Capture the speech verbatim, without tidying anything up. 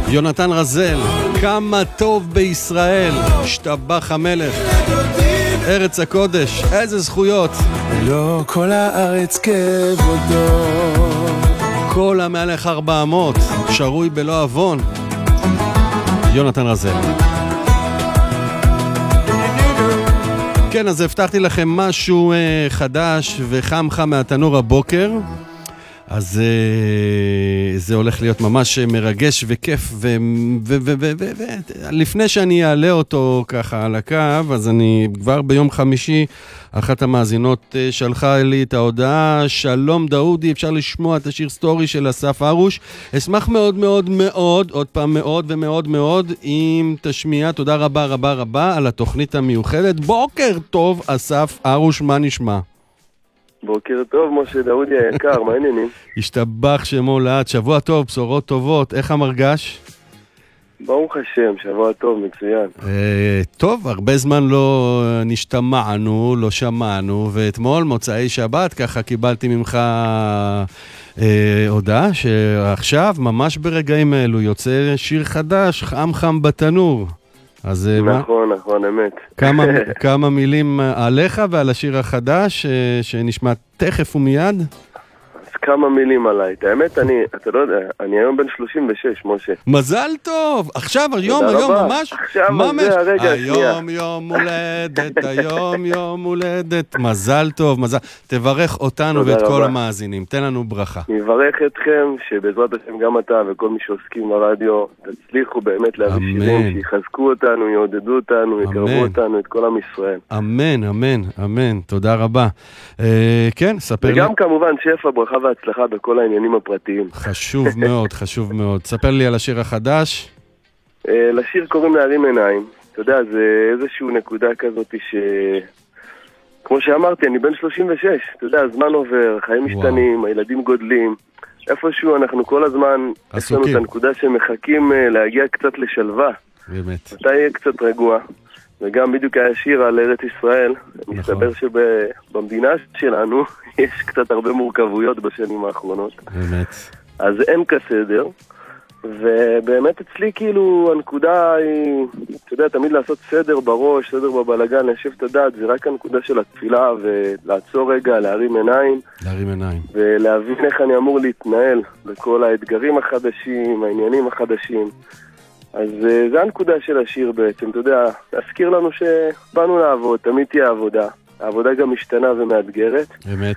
יונתן רזל, כמה טוב בישראל, השתבח המלך, ארץ הקודש, איזה זכויות. לא כל הארץ כבודו, כל המלך ארבע אמות, שרוי בלא אבון. יונתן רזל. כן, אז הבטחתי לכם משהו uh, חדש וחם חם מהתנור הבוקר. אז uh, זה הולך להיות ממש מרגש וכיף, ולפני שאני אעלה אותו ככה על הקו, אז אני כבר ביום חמישי, אחת המאזינות uh, שלחה לי את ההודעה, שלום דאודי, אפשר לשמוע את השיר סטורי של אסף ארוש, אשמח מאוד מאוד מאוד, עוד פעם מאוד ומאוד מאוד, אם תשמיע, תודה רבה רבה רבה על התוכנית המיוחדת, בוקר טוב אסף ארוש, מה נשמע? בוקר טוב, משה דאודי היקר, מה העניינים? השתבח שמו לעד, שבוע טוב, בשורות טובות, איך המרגש? ברוך השם, שבוע טוב, מצוין. אה, טוב, הרבה זמן לא נשתמענו, לא שמענו, ואתמול, מוצאי שבת, ככה קיבלתי ממך אה, הודעה, שעכשיו, ממש ברגעים האלו, יוצא שיר חדש, חם חם בתנור. אז נכון, מה? נכון, אמת. כמה, כמה מילים עליך ועל השיר החדש שנשמע תכף ומיד? אז כמה מילים עליי. האמת, אני, אתה לא יודע, אני היום בן שלושים ושש, משה. מזל טוב! עכשיו, היום, היום, רבה. ממש? עכשיו, ממש. זה הרגע השנייה. היום יום הולדת, היום יום הולדת. מזל טוב, מזל. תברך אותנו ואת רבה. כל המאזינים. תן לנו ברכה. נברך אתכם, שבעזרת השם גם אתה וכל מי שעוסקים ברדיו, תצליחו באמת להביא שירים, שיחזקו אותנו, יעודדו אותנו, יקרבו אותנו, את כל עם ישראל. אמן, אמן, אמן. תודה רבה. אה, כן, ספר לי. וגם כמובן שפע, ברכה והצלחה בכל העניינים הפרטיים. חשוב מאוד, חשוב מאוד. ספר לי על השיר החדש. לשיר קוראים להרים עיניים. אתה יודע, זה איזשהו נקודה כזאת ש... כמו שאמרתי, אני בן שלושים ושש. אתה יודע, הזמן עובר, חיים משתנים, הילדים גודלים. איפשהו אנחנו כל הזמן, יש לנו את הנקודה שמחכים להגיע קצת לשלווה. באמת. אתה יהיה קצת רגוע. וגם בדיוק היה שיר על ארץ ישראל. נכון. מסתבר שבמדינה שלנו יש קצת הרבה מורכבויות בשנים האחרונות. באמת. אז אין כסדר. ובאמת אצלי כאילו הנקודה היא, אתה יודע, תמיד לעשות סדר בראש, סדר בבלגן, להשב את הדעת, זה רק הנקודה של התפילה, ולעצור רגע, להרים עיניים. להרים עיניים. ולהבין איך אני אמור להתנהל בכל האתגרים החדשים, העניינים החדשים. אז זה הנקודה של השיר בעצם, אתה יודע, להזכיר לנו שבאנו לעבוד, תמיד תהיה עבודה. העבודה גם משתנה ומאתגרת. באמת.